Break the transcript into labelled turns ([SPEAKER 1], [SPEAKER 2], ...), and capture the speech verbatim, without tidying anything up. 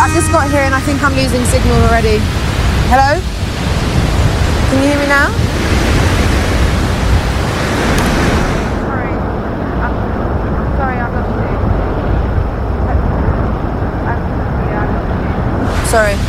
[SPEAKER 1] I just got here and I think I'm losing signal already. Hello? Can you hear me now? Sorry. I'm, I'm sorry, I've lost you. I, I, yeah, I've lost you. Sorry.